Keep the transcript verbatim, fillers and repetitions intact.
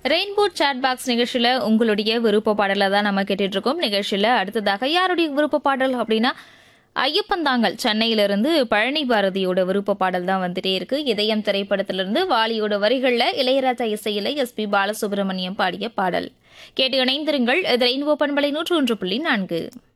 Rainbow chat box நிகழ்ச்சியில் உங்களுடைய விருப்ப பாடலை தான் நம்ம கேட்டுட்டு இருக்கோம். நிகழ்ச்சியில் அடுத்ததாக யாருடைய விருப்ப பாடல் அப்படின்னா ஐயப்பந்தாங்கல் சென்னையிலிருந்து பழனி பாரதியோட விருப்ப பாடல் தான் வந்துட்டே இருக்கு. இதயம் திரைப்படத்திலிருந்து வாலியோட வரிகளில் இளையராஜா இசையில எஸ் பி பாலசுப்ரமணியம் பாடிய பாடல் கேட்டு இணைந்திருங்கள். இது ரெயின்போ பண்பலை நூற்று ஒன்று புள்ளி நான்கு.